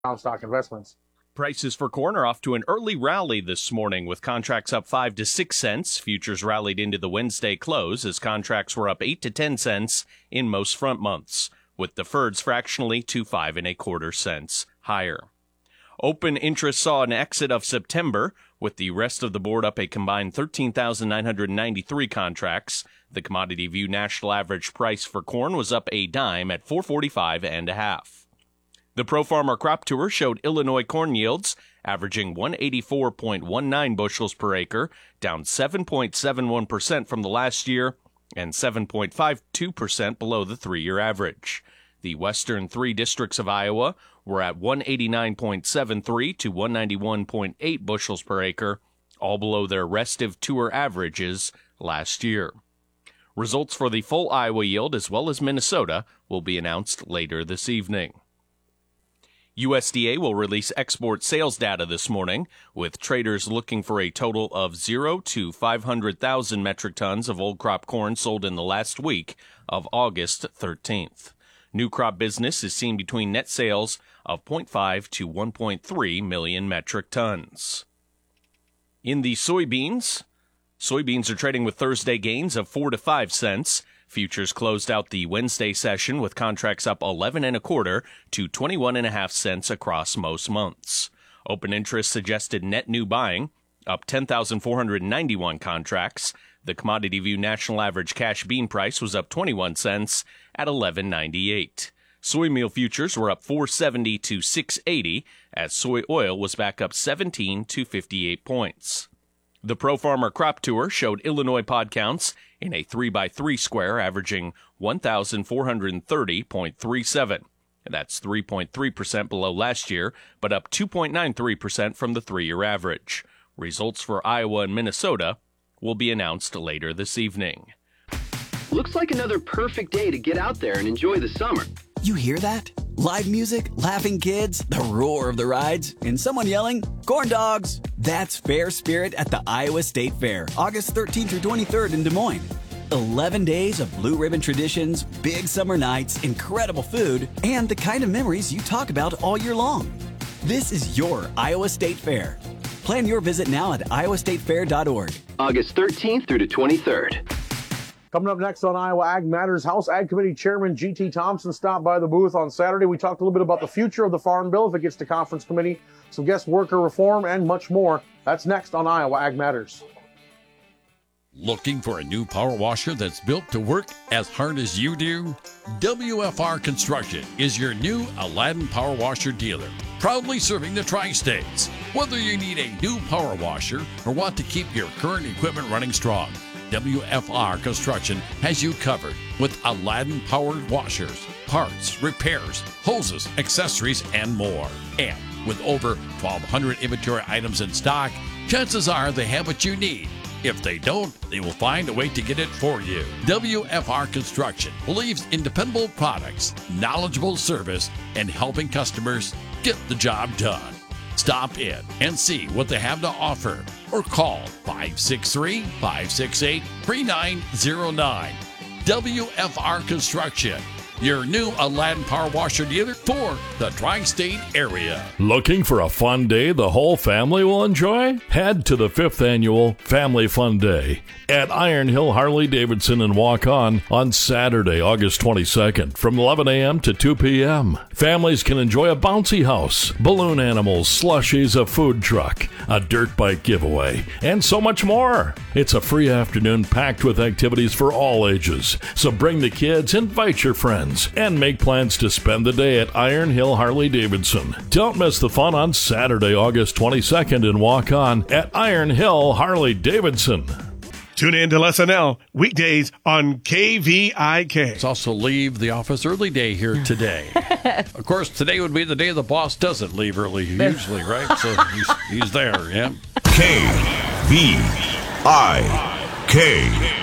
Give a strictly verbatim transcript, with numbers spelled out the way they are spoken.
Stock Investments. Prices for corn are off to an early rally this morning, with contracts up five to six cents. Futures rallied into the Wednesday close as contracts were up eight to ten cents in most front months, with deferreds fractionally to five and a quarter cents higher. Open interest saw an exit of September, with the rest of the board up a combined thirteen thousand nine hundred ninety-three contracts. The Commodity View national average price for corn was up a dime at four forty-five and a half. The Pro Farmer Crop Tour showed Illinois corn yields averaging one eighty-four point one nine bushels per acre, down seven point seven one percent from the last year and seven point five two percent below the three-year average. The western three districts of Iowa were at one eighty-nine point seven three to one ninety-one point eight bushels per acre, all below their restive tour averages last year. Results for the full Iowa yield as well as Minnesota will be announced later this evening. U S D A will release export sales data this morning, with traders looking for a total of zero to five hundred thousand metric tons of old crop corn sold in the last week of August thirteenth. New crop business is seen between net sales of zero point five to one point three million metric tons. In the soybeans, soybeans are trading with Thursday gains of four to five cents. Futures closed out the Wednesday session with contracts up eleven and a quarter to twenty-one and a half cents across most months. Open interest suggested net new buying, up ten thousand four hundred ninety-one contracts. The Commodity View national average cash bean price was up twenty-one cents at eleven ninety-eight. Soy meal futures were up four seventy to six eighty, as soy oil was back up seventeen to fifty-eight points. The Pro Farmer Crop Tour showed Illinois pod counts in a three by three square averaging one thousand four hundred thirty point three seven. That's three point three percent below last year, but up two point nine three percent from the three-year average. Results for Iowa and Minnesota will be announced later this evening. Looks like another perfect day to get out there and enjoy the summer. You hear that? Live music, laughing kids, the roar of the rides, and someone yelling, "Corn dogs!" That's Fair Spirit at the Iowa State Fair, August thirteenth through twenty-third in Des Moines. eleven days of blue ribbon traditions, big summer nights, incredible food, and the kind of memories you talk about all year long. This is your Iowa State Fair. Plan your visit now at iowa state fair dot org. August thirteenth through the twenty-third. Coming up next on Iowa Ag Matters, House Ag Committee Chairman G T Thompson stopped by the booth on Saturday. We talked a little bit about the future of the Farm Bill if it gets to conference committee, some guest worker reform, and much more. That's next on Iowa Ag Matters. Looking for a new power washer that's built to work as hard as you do? W F R Construction is your new Aladdin Power Washer dealer, proudly serving the tri-states. Whether you need a new power washer or want to keep your current equipment running strong, W F R Construction has you covered with Aladdin powered washers, parts, repairs, hoses, accessories, and more. And with over twelve hundred inventory items in stock, chances are they have what you need. If they don't, they will find a way to get it for you. W F R Construction believes in dependable products, knowledgeable service, and helping customers get the job done. Stop in and see what they have to offer or call five six three, five six eight, three nine zero nine. W F R Construction, your new Aladdin Power Washer dealer for the tri-state area. Looking for a fun day the whole family will enjoy? Head to the fifth Annual Family Fun Day at Iron Hill Harley-Davidson and Walk On on Saturday, August twenty-second from eleven a.m. to two p.m. Families can enjoy a bouncy house, balloon animals, slushies, a food truck, a dirt bike giveaway, and so much more. It's a free afternoon packed with activities for all ages, so bring the kids, invite your friends, and make plans to spend the day at Iron Hill Harley-Davidson. Don't miss the fun on Saturday, August twenty-second and Walk On at Iron Hill Harley-Davidson. Tune in to Lesson L weekdays on K V I K. It's also Leave the Office Early Day here today. Of course, today would be the day the boss doesn't leave early, usually, right? So he's, he's there, yeah. K V I K.